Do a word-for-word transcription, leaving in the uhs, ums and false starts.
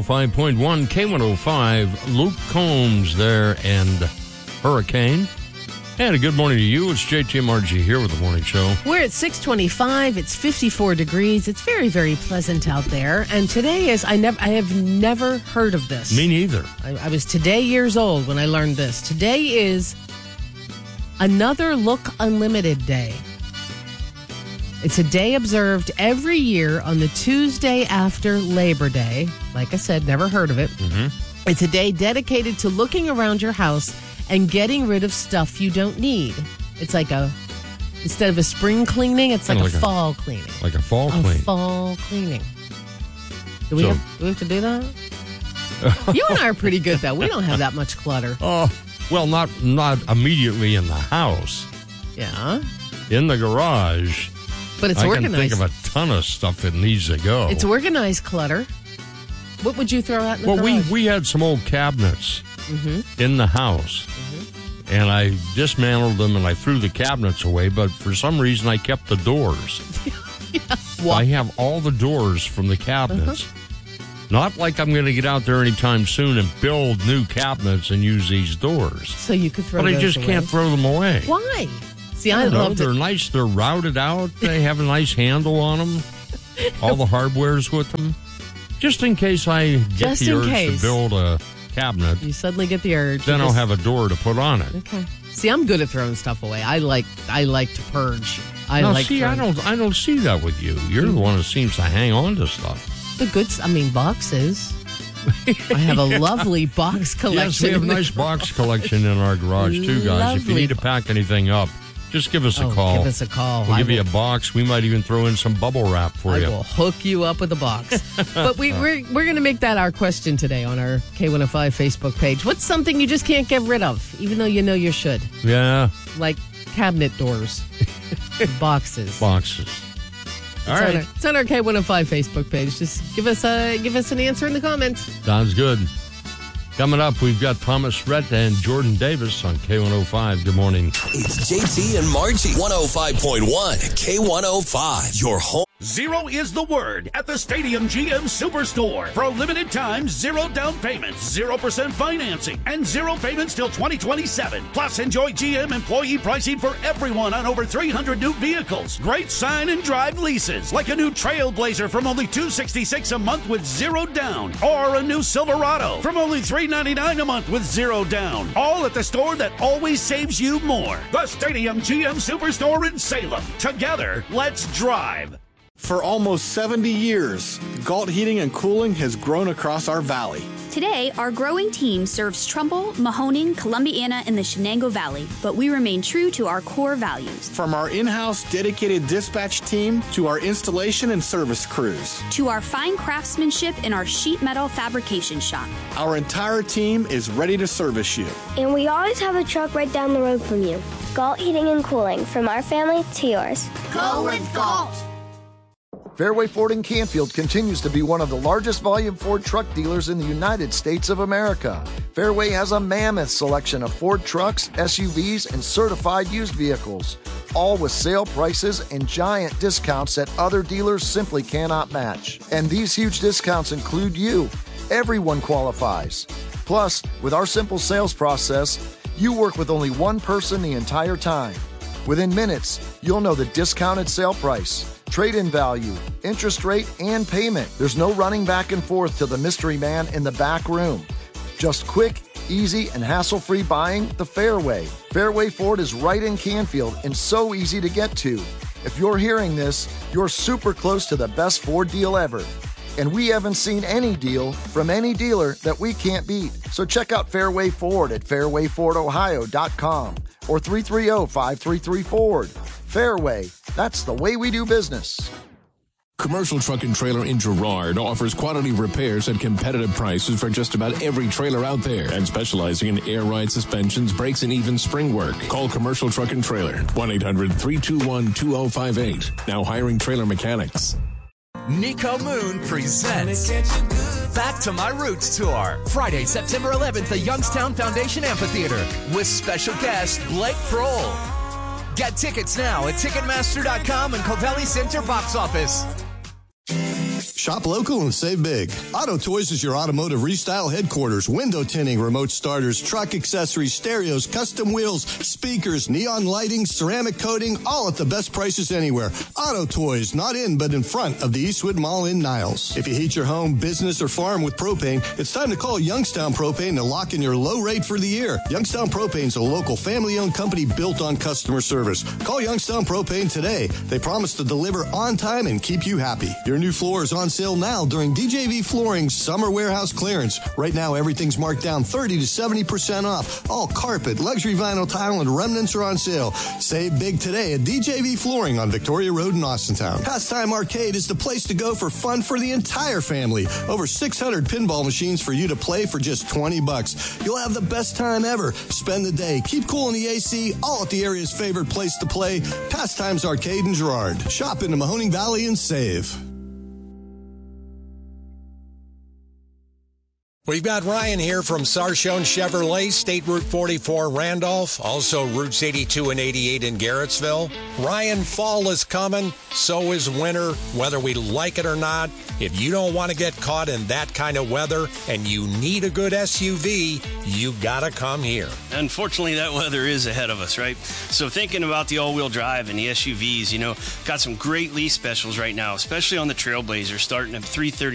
five point one, K one oh five, Luke Combs there and Hurricane. And a good morning to you. It's J T and Margie here with the morning show. We're at six twenty-five. It's fifty-four degrees. It's very, very pleasant out there. And today is, I never, I have never heard of this. Me neither. I, I was today years old when I learned this. Today is Another Look Unlimited Day. It's a day observed every year on the Tuesday after Labor Day. Like I said, never heard of it. Mm-hmm. It's a day dedicated to looking around your house and getting rid of stuff you don't need. It's like a, instead of a spring cleaning, it's like, like a, a fall cleaning. Like a fall a cleaning. fall cleaning. Do we, So- have, do we have to do that? You and I are pretty good, though. We don't have that much clutter. Oh, well, not not immediately in the house. Yeah. In the garage, But it's I organized. can think of a ton of stuff that needs to go. It's organized clutter. What would you throw out in the well, we, garage? we had some old cabinets Mm-hmm. in the house, and I dismantled them and I threw the cabinets away, but for some reason I kept the doors. Well, I have all the doors from the cabinets. Uh-huh. Not like I'm going to get out there anytime soon and build new cabinets and use these doors. so you could throw But I those just away. can't throw them away. Why? See, I, I don't know. love They're it. nice. They're routed out. They have a nice handle on them. All the hardware's with them. Just in case I get Just the in urge case. to build a cabinet, You suddenly get the urge. then You I'll just- have a door to put on it. Okay. See, I'm good at throwing stuff away. I like I like to purge. I now, like see, I throwing- don't, I don't see that with you. You're the one that seems to hang on to stuff. the goods. I mean, boxes. I have a lovely box collection. Yes, we have a in the nice box collection in our garage too, guys. If you Lovely need to pack anything up, just give us a Oh, call. give us a call. We'll I give you a will- box. We might even throw in some bubble wrap for I you. will hook you up with a box. But we, we're we're going to make that our question today on our K one oh five Facebook page. What's something you just can't get rid of, even though you know you should? Yeah, Like cabinet doors, boxes. boxes. All It's on right, our- it's on our K one oh five Facebook page. Just give us a give us an answer in the comments. sounds good. Coming up, we've got Thomas Rhett and Jordan Davis on K one oh five. Good morning. It's J T and Margie. one oh five point one, K one oh five. Your home. Zero is the word at the Stadium G M Superstore. For a limited time, zero down payments, zero percent financing, and zero payments till twenty twenty-seven. Plus, enjoy G M employee pricing for everyone on over three hundred new vehicles. Great sign and drive leases, like a new Trailblazer from only two hundred sixty-six dollars a month with zero down. Or a new Silverado from only three hundred ninety-nine dollars a month with zero down. All at the store that always saves you more. The Stadium G M Superstore in Salem. Together, let's drive. For almost seventy years, Galt Heating and Cooling has grown across our valley. Today, our growing team serves Trumbull, Mahoning, Columbiana, and the Shenango Valley, but we remain true to our core values. From our in-house dedicated dispatch team to our installation and service crews, To our fine craftsmanship in our sheet metal fabrication shop. our entire team is ready to service you. And we always have a truck right down the road from you. Galt Heating and Cooling, from our family to yours. Go with Galt! Fairway Ford in Canfield continues to be one of the largest volume Ford truck dealers in the United States of America. Fairway has a mammoth selection of Ford trucks, S U Vs, and certified used vehicles, all with sale prices and giant discounts that other dealers simply cannot match. And these huge discounts include you. Everyone qualifies. Plus, with our simple sales process, you work with only one person the entire time. Within minutes, you'll know the discounted sale price, trade-in value, interest rate, and payment. There's no running back and forth to the mystery man in the back room. Just quick, easy, and hassle-free buying the Fairway. Fairway Ford is right in Canfield and so easy to get to. If you're hearing this, you're super close to the best Ford deal ever. And we haven't seen any deal from any dealer that we can't beat. So check out Fairway Ford at fairway ford ohio dot com or three three zero, five three three, Ford. Fairway, that's the way we do business. Commercial Truck and Trailer in Girard offers quality repairs at competitive prices for just about every trailer out there, and specializing in air ride suspensions, brakes, and even spring work. Call Commercial Truck and Trailer, one eight hundred, three two one, two zero five eight. Now hiring trailer mechanics. Nico Moon presents Back to My Roots Tour. Friday, September eleventh, at Youngstown Foundation Amphitheater with special guest Blake Kroll. Get tickets now at Ticketmaster dot com and Covelli Center box office. Shop local and save big. Auto Toys is your automotive restyle headquarters. Window tinting, remote starters, truck accessories, stereos, custom wheels, speakers, neon lighting, ceramic coating, all at the best prices anywhere. Auto Toys, not in but in front of the Eastwood Mall in Niles. If you heat your home, business, or farm with propane, it's time to call Youngstown Propane to lock in your low rate for the year. Youngstown Propane is a local family-owned company built on customer service. Call Youngstown Propane today. They promise to deliver on time and keep you happy. Your new floor is on sale now during D J V Flooring's summer warehouse clearance. Right now, everything's marked down thirty to seventy percent off. All carpet, luxury vinyl tile, and remnants are on sale. Save big today at D J V Flooring on Victoria Road in Austintown. Pastime Arcade is the place to go for fun for the entire family. Over six hundred pinball machines for you to play for just twenty bucks. You'll have the best time ever. Spend the day, keep cool in the A C, all at the area's favorite place to play, Pastimes Arcade in Girard. Shop in the Mahoning Valley and save. We've got Ryan here from Sarchone Chevrolet, State Route forty-four Randolph, also Routes eighty-two and eighty-eight in Garrettsville. Ryan, fall is coming, so is winter, whether we like it or not. If you don't want to get caught in that kind of weather and you need a good S U V, you gotta come here. Unfortunately, that weather is ahead of us, right? So thinking about the all-wheel drive and the S U Vs, you know, got some great lease specials right now, especially on the Trailblazer, starting at three hundred thirty